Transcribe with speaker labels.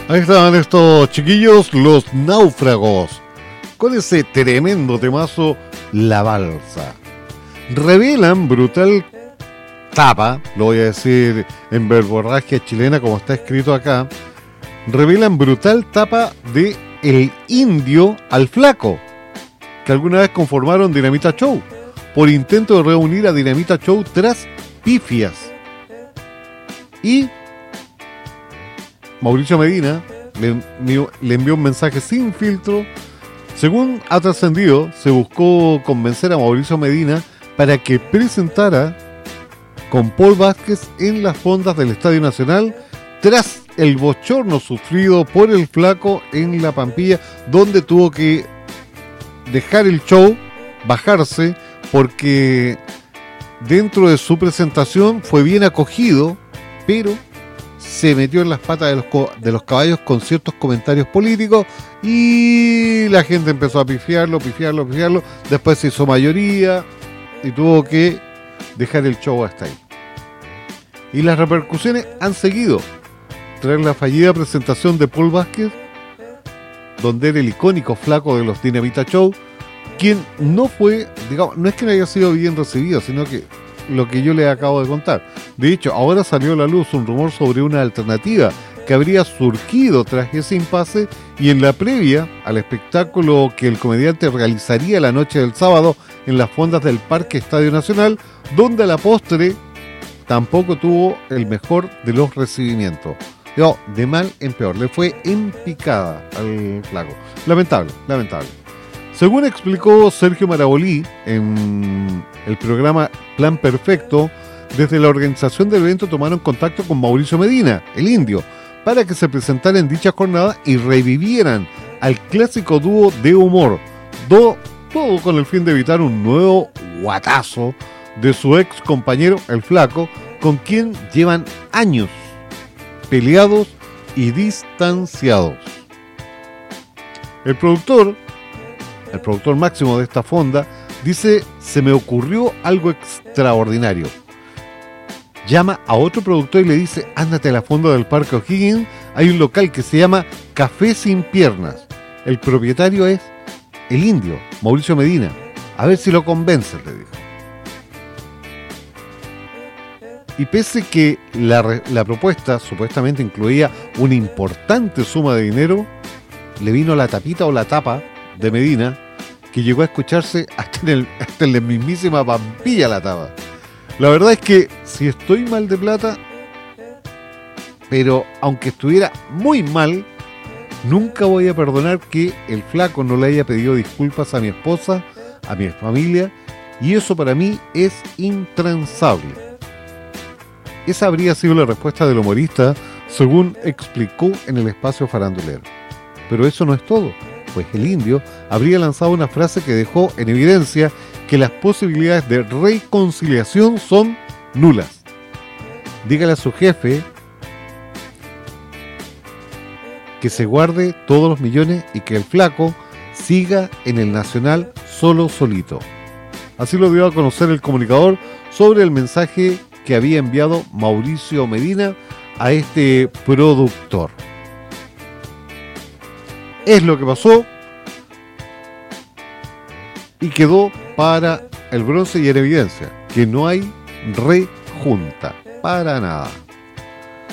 Speaker 1: Ahí estaban estos chiquillos, los Náufragos, con ese tremendo temazo, La Balsa. Revelan brutal tapa, lo voy a decir en verborragia chilena como está escrito acá, revelan brutal tapa de El Indio al Flaco, que alguna vez conformaron Dinamita Show, por intento de reunir a Dinamita Show tras pifias. Y Mauricio Medina le envió un mensaje sin filtro. Según ha trascendido, se buscó convencer a Mauricio Medina para que presentara con Paul Vázquez en las fondas del Estadio Nacional tras el bochorno sufrido por el Flaco en La Pampilla, donde tuvo que dejar el show, bajarse, porque dentro de su presentación fue bien acogido, pero se metió en las patas de los caballos con ciertos comentarios políticos y la gente empezó a pifiarlo. Después se hizo mayoría y tuvo que dejar el show hasta ahí. Y las repercusiones han seguido tras la fallida presentación de Paul Vázquez, donde era el icónico Flaco de los Dinamita Show, quien no fue, digamos, no es que no haya sido bien recibido, sino que lo que yo les acabo de contar. De hecho, ahora salió a la luz un rumor sobre una alternativa que habría surgido tras ese impasse, y en la previa al espectáculo que el comediante realizaría la noche del sábado en las fondas del Parque Estadio Nacional, donde a la postre tampoco tuvo el mejor de los recibimientos. No, de mal en peor, le fue en picada al Flaco. Lamentable. Según explicó Sergio Marabolí en el programa Plan Perfecto, desde la organización del evento tomaron contacto con Mauricio Medina, el Indio, para que se presentara en dicha jornada y revivieran al clásico dúo de humor, todo con el fin de evitar un nuevo guatazo de su ex compañero, el Flaco, con quien llevan años peleados y distanciados. El productor máximo de esta fonda dice: se me ocurrió algo extraordinario. Llama a otro productor y le dice: ándate a la fonda del Parque O'Higgins, hay un local que se llama Café Sin Piernas. El propietario es el Indio, Mauricio Medina. A ver si lo convences, le dijo. Y pese que la propuesta supuestamente incluía una importante suma de dinero, le vino la tapita o la tapa de Medina, que llegó a escucharse hasta en la mismísima Pampilla la tapa. La verdad es que si estoy mal de plata, pero aunque estuviera muy mal, nunca voy a perdonar que el Flaco no le haya pedido disculpas a mi esposa, a mi familia, y eso para mí es intransable. Esa habría sido la respuesta del humorista, según explicó en el espacio farandulero. Pero eso no es todo, pues el Indio habría lanzado una frase que dejó en evidencia que las posibilidades de reconciliación son nulas. Dígale a su jefe que se guarde todos los millones y que el Flaco siga en el Nacional solito. Así lo dio a conocer el comunicador sobre el mensaje que había enviado Mauricio Medina a este productor. Es lo que pasó y quedó para el bronce y en evidencia que no hay rejunta para nada.